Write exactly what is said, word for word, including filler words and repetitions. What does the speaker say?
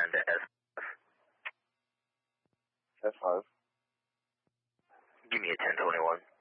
to S. S five. Give me a ten twenty-one.